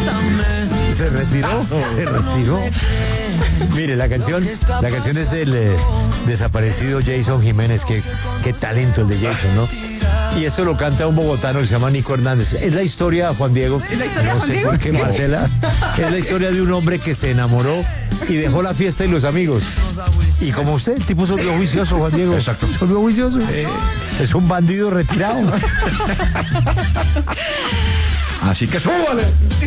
Se retiró. Mire, la canción es del desaparecido Jason Jiménez, qué talento el de Jason, ¿no? Y esto lo canta un bogotano que se llama Nico Hernández. Es la historia, Juan Diego. ¿Es la historia, no Juan sé Diego? por qué, Marcela. Es la historia de un hombre que se enamoró y dejó la fiesta y los amigos. Y como usted, el tipo se volvió juicioso, Juan Diego. Exacto. Se volvió juicioso. Es un bandido retirado. Así que súbale.